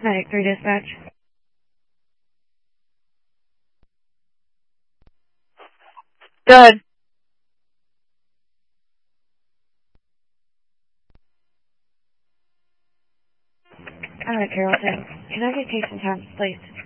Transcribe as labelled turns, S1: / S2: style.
S1: Medic 3 dispatch.
S2: Good.
S1: Alright, Carrollton. Can I get case and time, please?